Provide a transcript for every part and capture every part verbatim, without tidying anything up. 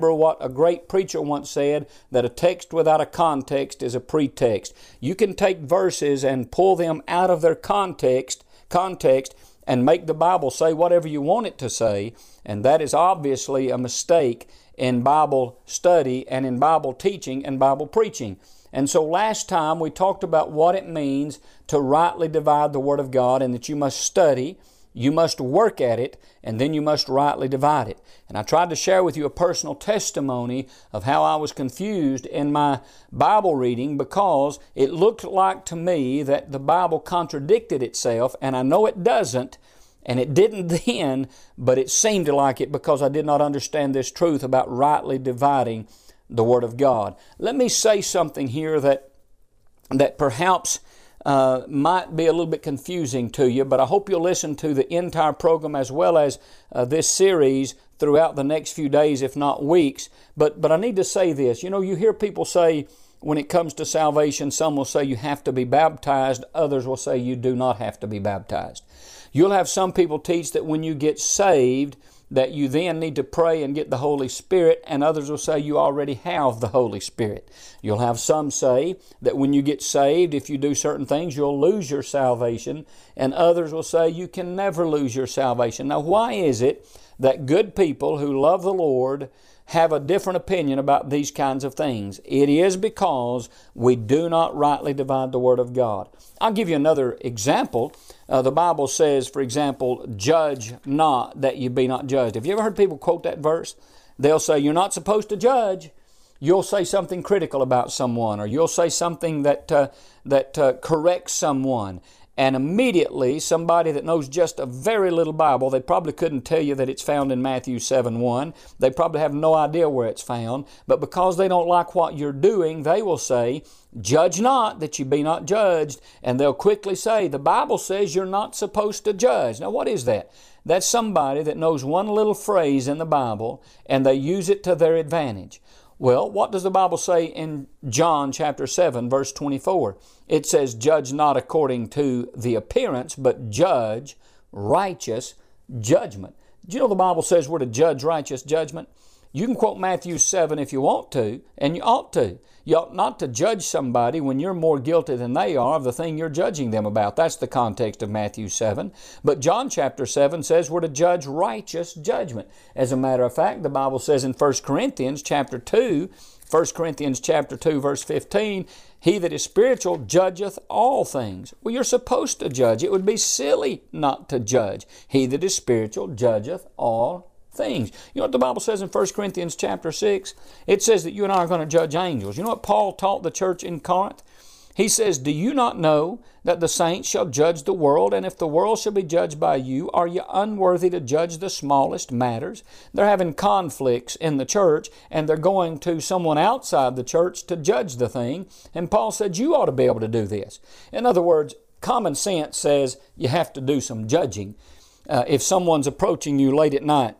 what a great preacher once said, that a text without a context is a pretext. You can take verses and pull them out of their context, context and make the Bible say whatever you want it to say, and that is obviously a mistake in Bible study and in Bible teaching and Bible preaching. And so last time we talked about what it means to rightly divide the Word of God, and that you must study, you must work at it, and then you must rightly divide it. And I tried to share with you a personal testimony of how I was confused in my Bible reading, because it looked like to me that the Bible contradicted itself, and I know it doesn't, and it didn't then, but it seemed like it because I did not understand this truth about rightly dividing the Word of God. Let me say something here that that perhaps Uh, might be a little bit confusing to you, but I hope you'll listen to the entire program as well as uh, this series throughout the next few days, if not weeks. But but I need to say this. You know, you hear people say when it comes to salvation, some will say you have to be baptized, others will say you do not have to be baptized. You'll have some people teach that when you get saved, that you then need to pray and get the Holy Spirit, and others will say you already have the Holy Spirit. You'll have some say that when you get saved, if you do certain things, you'll lose your salvation, and others will say you can never lose your salvation. Now, why is it that good people who love the Lord have a different opinion about these kinds of things? It is because we do not rightly divide the Word of God. I'll give you another example. Uh, the Bible says, for example, judge not that you be not judged. Have you ever heard people quote that verse? They'll say, you're not supposed to judge. You'll say something critical about someone, or you'll say something that, uh, that uh, corrects someone. And immediately, somebody that knows just a very little Bible, they probably couldn't tell you that it's found in Matthew seven one. They probably have no idea where it's found. But because they don't like what you're doing, they will say, judge not that you be not judged. And they'll quickly say, the Bible says you're not supposed to judge. Now, what is that? That's somebody that knows one little phrase in the Bible, and they use it to their advantage. Well, what does the Bible say in John chapter seven, verse twenty-four? It says, judge not according to the appearance, but judge righteous judgment. Do you know the Bible says we're to judge righteous judgment? You can quote Matthew seven if you want to, and you ought to. You ought not to judge somebody when you're more guilty than they are of the thing you're judging them about. That's the context of Matthew seven. But John chapter seven says we're to judge righteous judgment. As a matter of fact, the Bible says in First Corinthians chapter two, First Corinthians chapter two, verse fifteen, he that is spiritual judgeth all things. Well, you're supposed to judge. It would be silly not to judge. He that is spiritual judgeth all things. You know what the Bible says in First Corinthians chapter six? It says that you and I are going to judge angels. You know what Paul taught the church in Corinth? He says, do you not know that the saints shall judge the world? And if the world shall be judged by you, are you unworthy to judge the smallest matters? They're having conflicts in the church, and they're going to someone outside the church to judge the thing. And Paul said, you ought to be able to do this. In other words, common sense says you have to do some judging. Uh, if someone's approaching you late at night,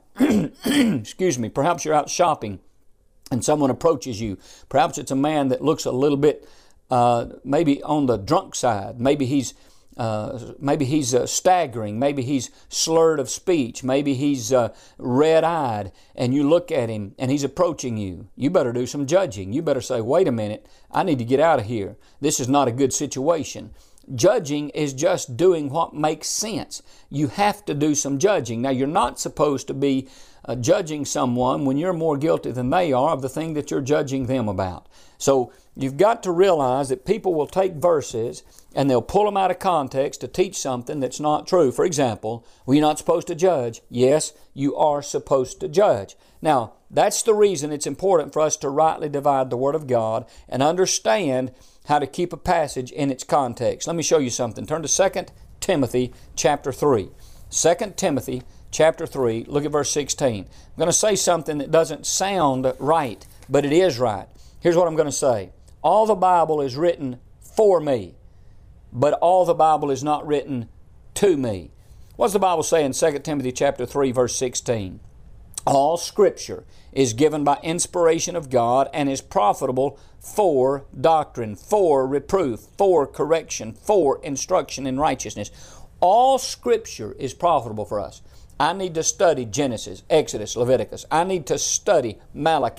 excuse me, perhaps you're out shopping and someone approaches you. Perhaps it's a man that looks a little bit uh, maybe on the drunk side. Maybe he's uh, maybe he's uh, staggering. Maybe he's slurred of speech. Maybe he's uh, red-eyed, and you look at him and he's approaching you. You better do some judging. You better say, wait a minute, I need to get out of here. This is not a good situation. Judging is just doing what makes sense. You have to do some judging. Now, you're not supposed to be uh, judging someone when you're more guilty than they are of the thing that you're judging them about. So you've got to realize that people will take verses and they'll pull them out of context to teach something that's not true. For example, well, you're not supposed to judge. Yes, you are supposed to judge. Now, that's the reason it's important for us to rightly divide the Word of God and understand how to keep a passage in its context. Let me show you something. Turn to Second Timothy chapter three. Second Timothy chapter three, look at verse sixteen. I'm going to say something that doesn't sound right, but it is right. Here's what I'm going to say. All the Bible is written for me, but all the Bible is not written to me. What does the Bible say in Second Timothy chapter three, verse sixteen? All Scripture is given by inspiration of God and is profitable for doctrine, for reproof, for correction, for instruction in righteousness. All Scripture is profitable for us. I need to study Genesis, Exodus, Leviticus. I need to study Malachi.